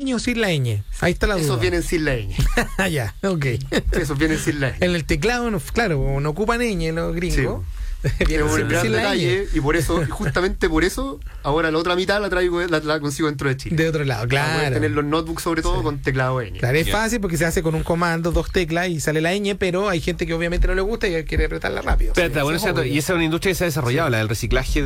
ñ o sin la ñ? Ahí está la duda. Esos vienen sin la ñ. Ya, ok. Esos vienen sin la ñ. En el teclado, claro, no ocupan ñ los gringos. Es un gran detalle, y por eso, y justamente por eso, ahora la otra mitad la consigo dentro de Chile. De otro lado, claro. Para poder tener los notebooks, sobre todo, con teclado ñ. Claro, es fácil porque se hace con un comando, 2 teclas y sale la ñ, pero hay gente que obviamente no le gusta y quiere apretarla rápido. Pero, bueno, y esa es una industria que se ha desarrollado, la del reciclaje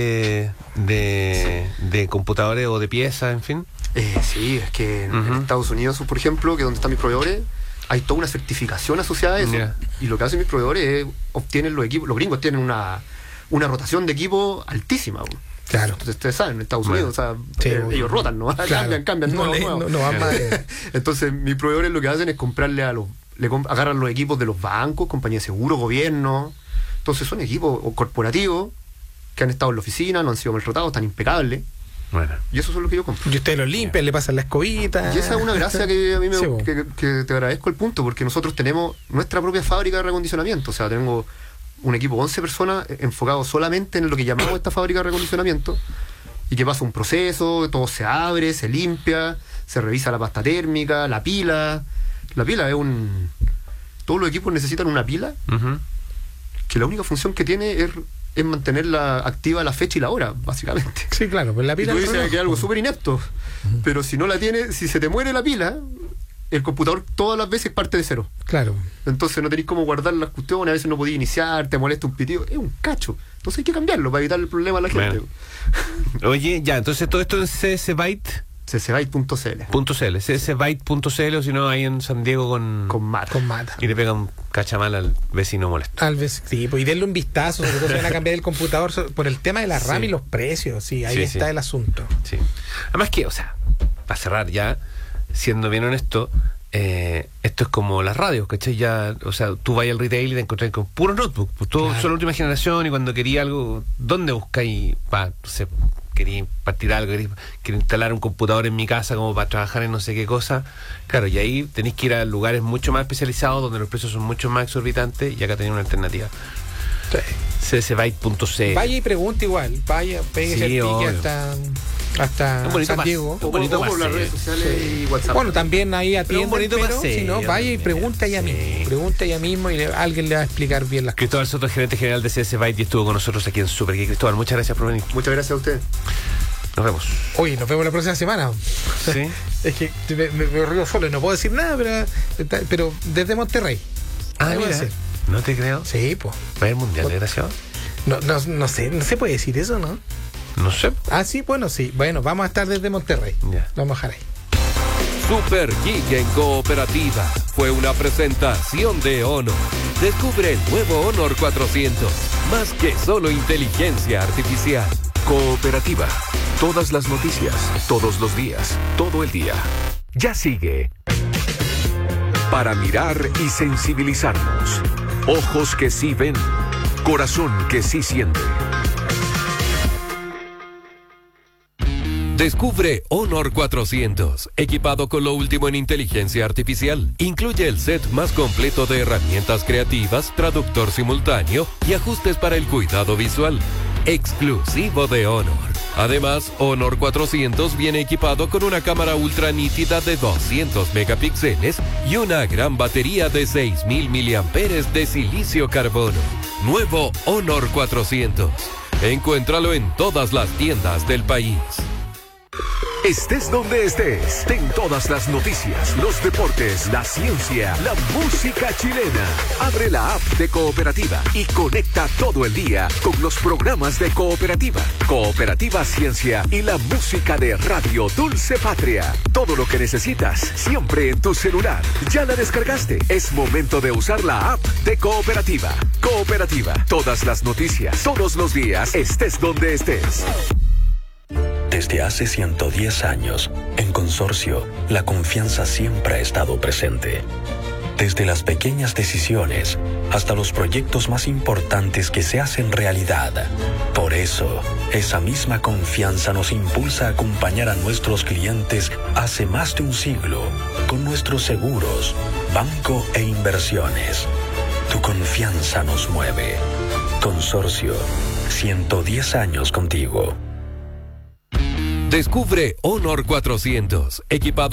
de computadores o de piezas, en fin. Sí, es que en Estados Unidos, por ejemplo, que es donde están mis proveedores, hay toda una certificación asociada a eso. Y lo que hacen mis proveedores es obtienen los equipos. Los gringos tienen una rotación de equipo altísima. Claro. Entonces, ustedes saben, en Estados Unidos, o sea, ellos rotan, ¿no? Claro. Cambian. No van más. Entonces, mis proveedores lo que hacen es comprarle agarran los equipos de los bancos, compañías de seguro, gobierno. Entonces, son equipos corporativos que han estado en la oficina, no han sido maltratados, están impecables. Bueno. Y eso es lo que yo compro. Y ustedes lo limpian, le pasan la escobita. Y esa es una gracia que a mí que te agradezco el punto, porque nosotros tenemos nuestra propia fábrica de reacondicionamiento. O sea, tengo un equipo de 11 personas enfocado solamente en lo que llamamos esta fábrica de reacondicionamiento, y que pasa un proceso, todo se abre, se limpia, se revisa la pasta térmica, la pila. La pila es todos los equipos necesitan una pila, que la única función que tiene es mantenerla activa la fecha y la hora, básicamente. Sí, claro, pues la pila. Y tú dices que es algo súper inepto, pero si no la tienes, si se te muere la pila, el computador todas las veces parte de cero. Claro. Entonces no tenéis cómo guardar las cuestiones, a veces no podías iniciar, te molesta un pitido, es un cacho. Entonces hay que cambiarlo para evitar el problema a la gente. Oye, ya, entonces todo esto en CSByte. CSByte.cl. CSByte.cl, o si no, ahí en San Diego con Mata. Y le pegan cachamal al vecino molesto. Sí, pues, y denle un vistazo, sobre todo si van a cambiar el computador por el tema de la RAM y los precios. Sí, ahí está el asunto. Sí. Además que, o sea, para cerrar ya, siendo bien honesto, esto es como las radios, ¿cachai? Ya, o sea, tú vas al retail y te encontrás con puros notebooks, pues todo son la última generación, y cuando quería algo, ¿dónde buscáis? No sé, quería partir algo, quería instalar un computador en mi casa como para trabajar en no sé qué cosa. Claro, y ahí tenéis que ir a lugares mucho más especializados donde los precios son mucho más exorbitantes, y acá tenéis una alternativa. Sí. CSByte.cl. Vaya y pregunta igual, pégase el pique hasta San Diego. Un bonito por las redes sociales y WhatsApp. Bueno, también ahí atienden, pero si no, vaya y pregunta ella mismo. Pregunta ella mismo y alguien le va a explicar bien las cosas. Cristóbal Soto, gerente general de CSByte, y estuvo con nosotros aquí en Super Geek. Cristóbal, muchas gracias por venir. Muchas gracias a ustedes. Nos vemos. Oye, nos vemos la próxima semana. Sí. Es que me río solo y no puedo decir nada, pero desde Monterrey. Mira. No te creo. Sí, pues. ¿Va a haber mundial, desgraciado? No sé, no se puede decir eso, ¿no? No sé. Sí, bueno, sí. Bueno, vamos a estar desde Monterrey. Ya. Vamos a dejar ahí. Super Geek en Cooperativa fue una presentación de Honor. Descubre el nuevo Honor 400, más que solo inteligencia artificial. Cooperativa. Todas las noticias, todos los días, todo el día. Ya sigue. Para mirar y sensibilizarnos. Ojos que sí ven. Corazón que sí siente. Descubre Honor 400, equipado con lo último en inteligencia artificial. Incluye el set más completo de herramientas creativas, traductor simultáneo y ajustes para el cuidado visual. Exclusivo de Honor. Además, Honor 400 viene equipado con una cámara ultra nítida de 200 megapíxeles y una gran batería de 6.000 miliamperes de silicio carbono. Nuevo Honor 400. Encuéntralo en todas las tiendas del país. Estés donde estés, ten todas las noticias, los deportes, la ciencia, la música chilena. Abre la app de Cooperativa y conecta todo el día con los programas de Cooperativa, Cooperativa Ciencia y la música de Radio Dulce Patria. Todo lo que necesitas, siempre en tu celular. ¿Ya la descargaste? Es momento de usar la app de Cooperativa. Cooperativa, todas las noticias, todos los días, estés donde estés. Desde hace 110 años, en Consorcio, la confianza siempre ha estado presente. Desde las pequeñas decisiones hasta los proyectos más importantes que se hacen realidad. Por eso, esa misma confianza nos impulsa a acompañar a nuestros clientes hace más de un siglo con nuestros seguros, banco e inversiones. Tu confianza nos mueve. Consorcio, 110 años contigo. Descubre Honor 400, equipado